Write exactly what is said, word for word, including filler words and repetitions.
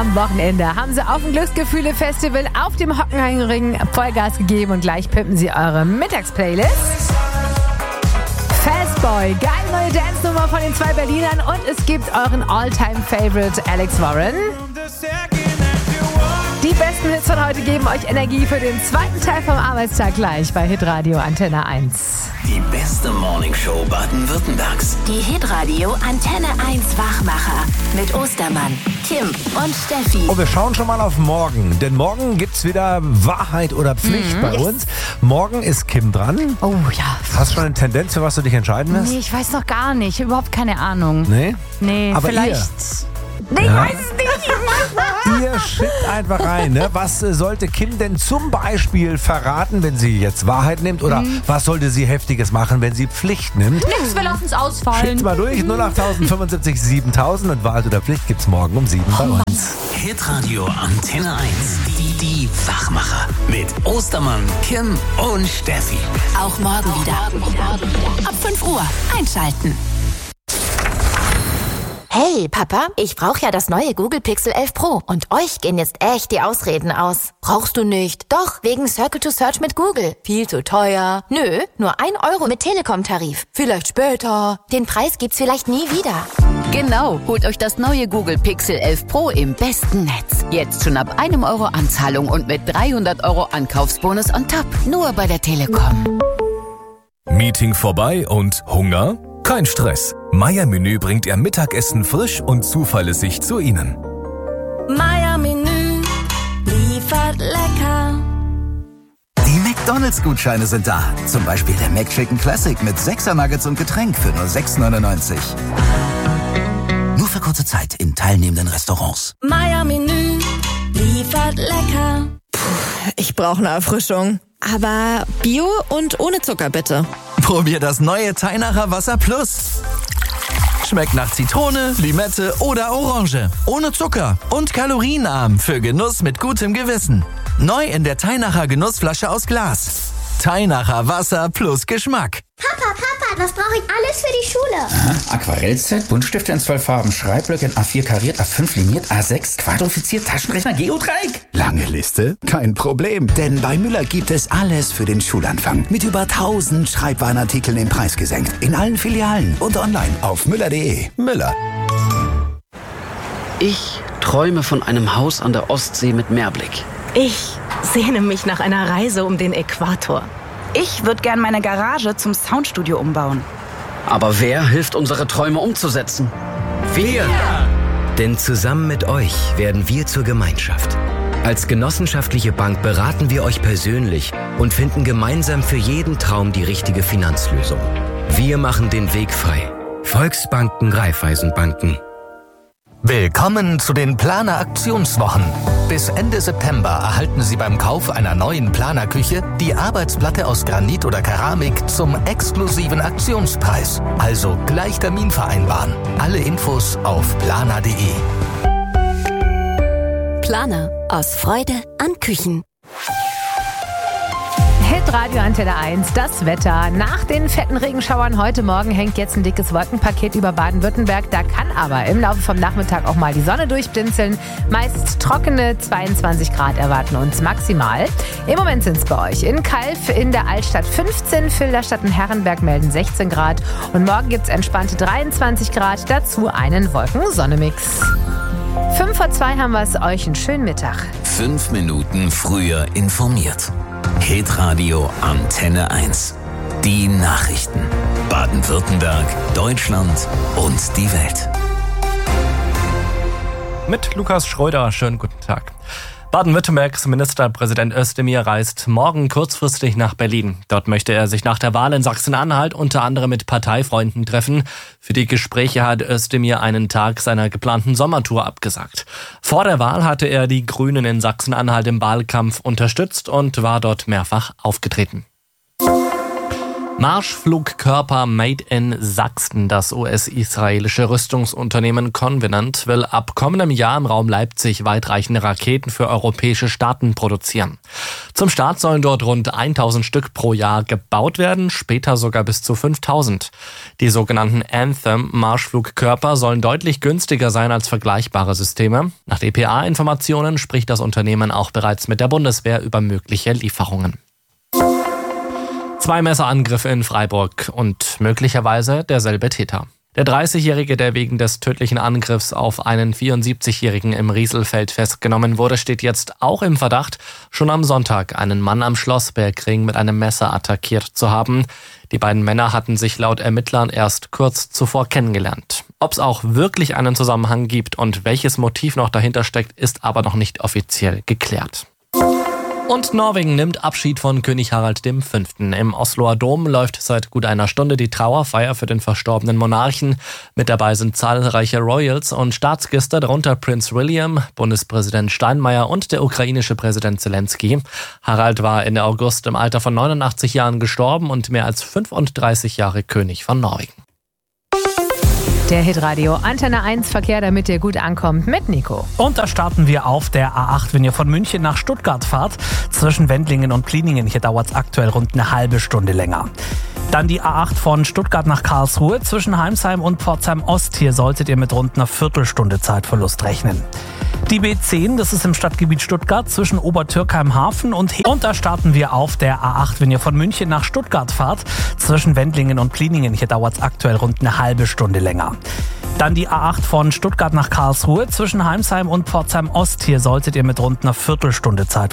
Am Wochenende haben sie auf dem Glücksgefühle-Festival auf dem Hockenheimring Vollgas gegeben und gleich pimpen sie eure Mittagsplaylist. Fastboy, geile neue Dance-Nummer von den zwei Berlinern und es gibt euren All-Time-Favorite Alex Warren. Die besten Hits von heute geben euch Energie für den zweiten Teil vom Arbeitstag gleich bei Hitradio Antenne eins. Die beste Morningshow Baden-Württembergs. Die Hitradio Antenne eins Wachmacher mit Ostermann, Kim und Steffi. Oh, wir schauen schon mal auf morgen, denn morgen gibt's wieder Wahrheit oder Pflicht Mhm. bei Yes. uns. Morgen ist Kim dran. Oh ja. Hast du schon eine Tendenz, für was du dich entscheiden wirst? Nee, ich weiß noch gar nicht. Überhaupt keine Ahnung. Nee? Nee, Aber vielleicht... Nee, Ja. ich weiß es nicht. Ihr schickt einfach rein, ne? Was äh, sollte Kim denn zum Beispiel verraten, wenn sie jetzt Wahrheit nimmt? Oder Mhm. was sollte sie Heftiges machen, wenn sie Pflicht nimmt? Nix, wir lassen es ausfallen. Schickt's mal durch, null acht fünfundsiebzig siebentausend und Wahrheit oder Pflicht gibt's morgen um sieben bei uns. Hitradio Antenne eins. Die, die Wachmacher. Mit Ostermann, Kim und Steffi. Auch morgen wieder. Ab fünf Uhr einschalten. Hey, Papa, ich brauche ja das neue Google Pixel elf Pro und euch gehen jetzt echt die Ausreden aus. Brauchst du nicht? Doch, wegen Circle to Search mit Google. Viel zu teuer. Nö, nur ein Euro mit Telekom-Tarif. Vielleicht später. Den Preis gibt's vielleicht nie wieder. Genau, holt euch das neue Google Pixel elf Pro im besten Netz. Jetzt schon ab einem Euro Anzahlung und mit dreihundert Euro Ankaufsbonus on top. Nur bei der Telekom. Meeting vorbei und Hunger? Kein Stress. Meier Menü bringt Ihr Mittagessen frisch und zuverlässig zu Ihnen. Meier Menü liefert lecker. Die McDonalds-Gutscheine sind da. Zum Beispiel der McChicken Classic mit sechser Nuggets und Getränk für nur sechs neunundneunzig. Nur für kurze Zeit in teilnehmenden Restaurants. Meier Menü liefert lecker. Ich brauche eine Erfrischung. Aber Bio und ohne Zucker bitte. Probier das neue Teinacher Wasser Plus. Schmeckt nach Zitrone, Limette oder Orange. Ohne Zucker und kalorienarm für Genuss mit gutem Gewissen. Neu in der Teinacher Genussflasche aus Glas. Teinacher Wasser plus Geschmack. Papa, Papa, was brauche ich alles für die Schule? Aha, Aquarellset, Buntstifte in zwölf Farben, Schreibblöcke in A vier kariert, A fünf liniert, A sechs quadrifiziert, Taschenrechner, Geodreieck. Lange Liste? Kein Problem, denn bei Müller gibt es alles für den Schulanfang. Mit über tausend Schreibwarenartikeln den Preis gesenkt. In allen Filialen und online auf müller punkt de. Müller. Ich träume von einem Haus an der Ostsee mit Meerblick. Ich sehne mich nach einer Reise um den Äquator. Ich würde gern meine Garage zum Soundstudio umbauen. Aber wer hilft, unsere Träume umzusetzen? Wir! Denn zusammen mit euch werden wir zur Gemeinschaft. Als genossenschaftliche Bank beraten wir euch persönlich und finden gemeinsam für jeden Traum die richtige Finanzlösung. Wir machen den Weg frei. Volksbanken, Raiffeisenbanken. Willkommen zu den Planer-Aktionswochen. Bis Ende September erhalten Sie beim Kauf einer neuen Planerküche die Arbeitsplatte aus Granit oder Keramik zum exklusiven Aktionspreis. Also gleich Termin vereinbaren. Alle Infos auf planer punkt de. Planer. Aus Freude an Küchen. Hitradio Antenne eins, das Wetter. Nach den fetten Regenschauern heute Morgen hängt jetzt ein dickes Wolkenpaket über Baden-Württemberg. Da kann aber im Laufe vom Nachmittag auch mal die Sonne durchblinzeln. Meist trockene zweiundzwanzig Grad erwarten uns maximal. Im Moment sind es bei euch in Calw in der Altstadt fünfzehn, Filderstadt und Herrenberg melden sechzehn Grad. Und morgen gibt es entspannte dreiundzwanzig Grad, dazu einen Wolken-Sonne-Mix. Fünf vor zwei haben wir es euch. Einen schönen Mittag. Fünf Minuten früher informiert. Hitradio Antenne eins. Die Nachrichten. Baden-Württemberg, Deutschland und die Welt. Mit Lukas Schröder, schönen guten Tag. Baden-Württembergs Ministerpräsident Özdemir reist morgen kurzfristig nach Berlin. Dort möchte er sich nach der Wahl in Sachsen-Anhalt unter anderem mit Parteifreunden treffen. Für die Gespräche hat Özdemir einen Tag seiner geplanten Sommertour abgesagt. Vor der Wahl hatte er die Grünen in Sachsen-Anhalt im Wahlkampf unterstützt und war dort mehrfach aufgetreten. Marschflugkörper Made in Sachsen. Das U S-israelische Rüstungsunternehmen Covenant will ab kommendem Jahr im Raum Leipzig weitreichende Raketen für europäische Staaten produzieren. Zum Start sollen dort rund tausend Stück pro Jahr gebaut werden, später sogar bis zu fünftausend. Die sogenannten Anthem-Marschflugkörper sollen deutlich günstiger sein als vergleichbare Systeme. Nach D P A-Informationen spricht das Unternehmen auch bereits mit der Bundeswehr über mögliche Lieferungen. Zwei Messerangriffe in Freiburg und möglicherweise derselbe Täter. Der dreißigjährige, der wegen des tödlichen Angriffs auf einen vierundsiebzigjährigen im Rieselfeld festgenommen wurde, steht jetzt auch im Verdacht, schon am Sonntag einen Mann am Schlossbergring mit einem Messer attackiert zu haben. Die beiden Männer hatten sich laut Ermittlern erst kurz zuvor kennengelernt. Ob es auch wirklich einen Zusammenhang gibt und welches Motiv noch dahinter steckt, ist aber noch nicht offiziell geklärt. Und Norwegen nimmt Abschied von König Harald V. Im Osloer Dom läuft seit gut einer Stunde die Trauerfeier für den verstorbenen Monarchen. Mit dabei sind zahlreiche Royals und Staatsgäste, darunter Prinz William, Bundespräsident Steinmeier und der ukrainische Präsident Zelensky. Harald war Ende August im Alter von neunundachtzig Jahren gestorben und mehr als fünfunddreißig Jahre König von Norwegen. Der Hitradio Antenne eins Verkehr, damit ihr gut ankommt, mit Nico. Und da starten wir auf der A acht, wenn ihr von München nach Stuttgart fahrt. Zwischen Wendlingen und Pliningen, hier dauert es aktuell rund eine halbe Stunde länger. Dann die A acht von Stuttgart nach Karlsruhe. Zwischen Heimsheim und Pforzheim Ost, hier solltet ihr mit rund einer Viertelstunde Zeitverlust rechnen. Die B zehn, das ist im Stadtgebiet Stuttgart zwischen Obertürkheim-Hafen und He- Und da starten wir auf der A acht, wenn ihr von München nach Stuttgart fahrt. Zwischen Wendlingen und Pliningen, hier dauert es aktuell rund eine halbe Stunde länger. Dann die A acht von Stuttgart nach Karlsruhe zwischen Heimsheim und Pforzheim Ost, hier solltet ihr mit rund einer Viertelstunde Zeit